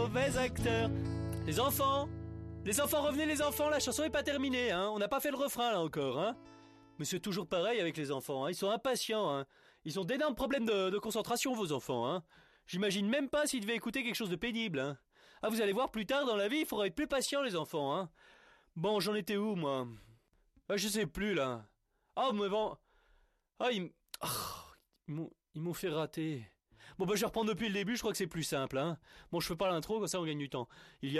mauvais acteur. Les enfants, revenez les enfants, la chanson est pas terminée, hein. On n'a pas fait le refrain là encore, hein. Mais c'est toujours pareil avec les enfants, hein. Ils sont impatients, hein. Ils ont d'énormes problèmes de concentration, vos enfants, hein. J'imagine même pas s'ils devaient écouter quelque chose de pénible, hein. Ah, vous allez voir, plus tard dans la vie, il faudra être plus patient, les enfants, hein. Bon, j'en étais où, moi? Ah, je sais plus, là. Ah, mais bon... Ah, ils m'ont fait rater. Bon, bah, je vais reprendre depuis le début, je crois que c'est plus simple, hein. Bon, je fais pas l'intro, comme ça on gagne du temps. Il y a